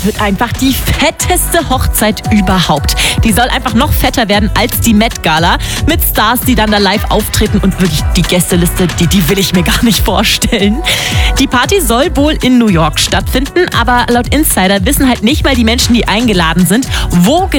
das wird einfach die fetteste Hochzeit überhaupt. Die soll einfach noch fetter werden als die Met Gala. Mit Stars, die dann da live auftreten und wirklich die Gästeliste, die will ich mir gar nicht vorstellen. Die Party soll wohl in New York stattfinden, aber laut Insider wissen halt nicht mal die Menschen, die eingeladen sind, wo